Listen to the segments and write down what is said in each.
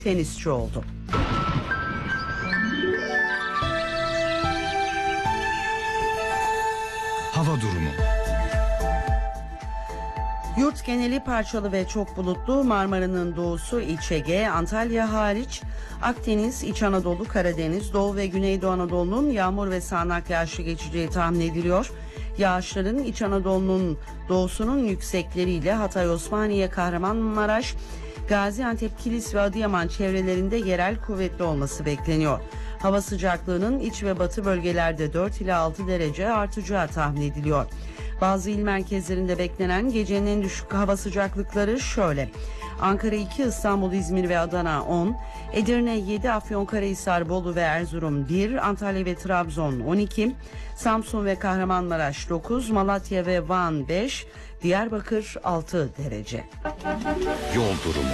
tenisçi oldu. Hava durumu. Yurt geneli parçalı ve çok bulutlu. Marmara'nın doğusu, İç Ege, Antalya hariç Akdeniz, İç Anadolu, Karadeniz, Doğu ve Güneydoğu Anadolu'nun yağmur ve sağanak yağışlı geçeceği tahmin ediliyor. Yağışların İç Anadolu'nun doğusunun yüksekleriyle Hatay, Osmaniye, Kahramanmaraş, Gaziantep, Kilis ve Adıyaman çevrelerinde yerel kuvvetli olması bekleniyor. Hava sıcaklığının iç ve batı bölgelerde 4 ila 6 derece artacağı tahmin ediliyor. Bazı il merkezlerinde beklenen gecenin en düşük hava sıcaklıkları şöyle: Ankara 2, İstanbul, İzmir ve Adana 10, Edirne 7, Afyonkarahisar, Bolu ve Erzurum 1, Antalya ve Trabzon 12, Samsun ve Kahramanmaraş 9, Malatya ve Van 5, Diyarbakır 6 derece. Yol durumu.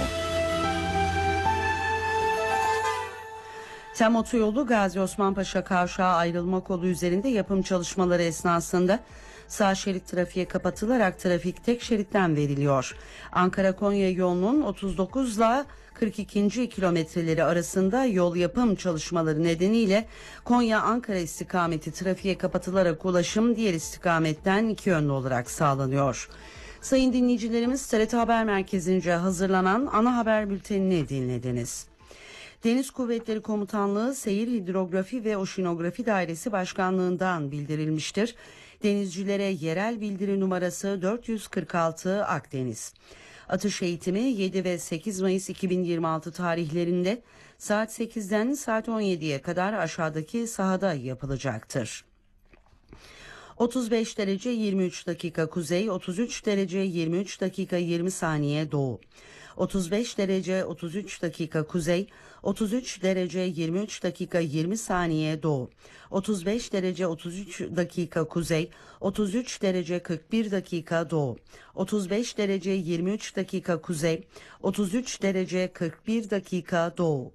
TEM otoyolu Gazi Osman Paşa Kavşağı ayrılma kolu üzerinde yapım çalışmaları esnasında sağ şerit trafiğe kapatılarak trafik tek şeritten veriliyor. Ankara-Konya yolunun 39 ile 42. kilometreleri arasında yol yapım çalışmaları nedeniyle Konya-Ankara istikameti trafiğe kapatılarak ulaşım diğer istikametten iki yönlü olarak sağlanıyor. Sayın dinleyicilerimiz, TRT Haber Merkezi'nce hazırlanan ana haber bültenini dinlediniz. Deniz Kuvvetleri Komutanlığı Seyir Hidrografi ve Oşinografi Dairesi Başkanlığı'ndan bildirilmiştir. Denizcilere yerel bildiri numarası 446 Akdeniz. Atış eğitimi 7 ve 8 Mayıs 2026 tarihlerinde saat 8'den saat 17'ye kadar aşağıdaki sahada yapılacaktır. 35 derece 23 dakika kuzey, 33 derece 23 dakika 20 saniye doğu. 35 derece 33 dakika kuzey, 33 derece 23 dakika 20 saniye doğu. 35 derece 33 dakika kuzey, 33 derece 41 dakika doğu. 35 derece 23 dakika kuzey, 33 derece 41 dakika doğu.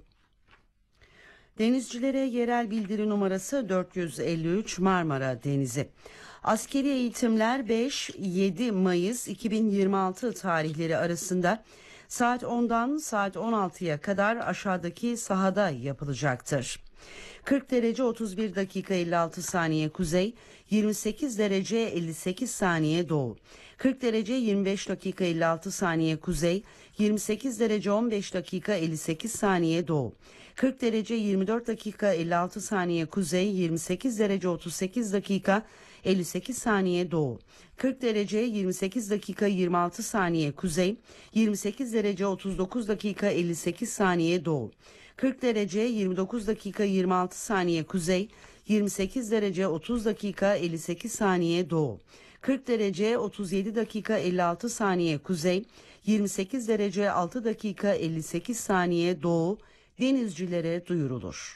Denizcilere yerel bildiri numarası 453 Marmara Denizi. Askeri eğitimler 5-7 Mayıs 2026 tarihleri arasında saat 10'dan saat 16'ya kadar aşağıdaki sahada yapılacaktır. 40 derece 31 dakika 56 saniye kuzey, 28 derece 58 saniye doğu. 40 derece 25 dakika 56 saniye kuzey, 28 derece 15 dakika 58 saniye doğu. 40 derece 24 dakika 56 saniye kuzey, 28 derece 38 dakika 58 saniye doğu. 40 derece 28 dakika 26 saniye kuzey, 28 derece 39 dakika 58 saniye doğu. 40 derece 29 dakika 26 saniye kuzey, 28 derece 30 dakika 58 saniye doğu. 40 derece 37 dakika 56 saniye kuzey, 28 derece 6 dakika 58 saniye doğu denizcilere duyurulur.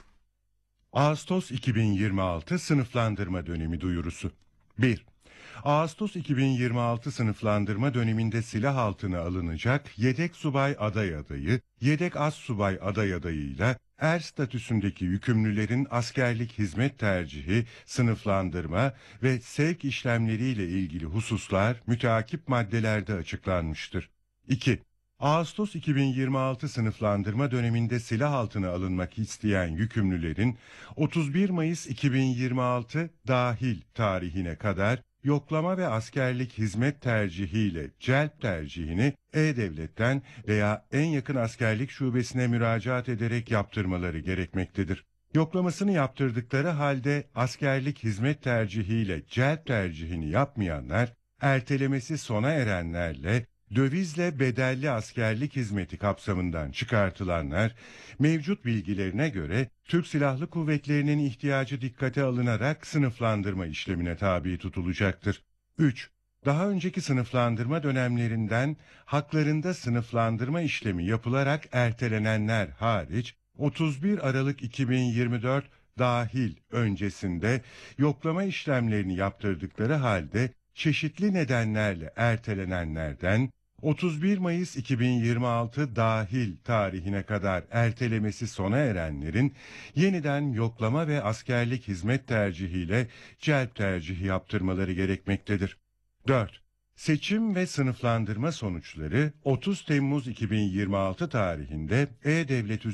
Ağustos 2026 sınıflandırma dönemi duyurusu. 1. Ağustos 2026 sınıflandırma döneminde silah altına alınacak yedek subay aday adayı, yedek astsubay aday adayıyla er statüsündeki yükümlülerin askerlik hizmet tercihi, sınıflandırma ve sevk işlemleriyle ilgili hususlar müteakip maddelerde açıklanmıştır. 2. Ağustos 2026 sınıflandırma döneminde silah altına alınmak isteyen yükümlülerin 31 Mayıs 2026 dahil tarihine kadar yoklama ve askerlik hizmet tercihiyle celp tercihini E-Devlet'ten veya en yakın askerlik şubesine müracaat ederek yaptırmaları gerekmektedir. Yoklamasını yaptırdıkları halde askerlik hizmet tercihiyle celp tercihini yapmayanlar, ertelemesi sona erenlerle dövizle bedelli askerlik hizmeti kapsamından çıkartılanlar, mevcut bilgilerine göre Türk Silahlı Kuvvetleri'nin ihtiyacı dikkate alınarak sınıflandırma işlemine tabi tutulacaktır. 3. Daha önceki sınıflandırma dönemlerinden haklarında sınıflandırma işlemi yapılarak ertelenenler hariç 31 Aralık 2024 dahil öncesinde yoklama işlemlerini yaptırdıkları halde çeşitli nedenlerle ertelenenlerden 31 Mayıs 2026 dahil tarihine kadar ertelemesi sona erenlerin yeniden yoklama ve askerlik hizmet tercihiyle celp tercihi yaptırmaları gerekmektedir. 4. Seçim ve sınıflandırma sonuçları 30 Temmuz 2026 tarihinde E-Devlet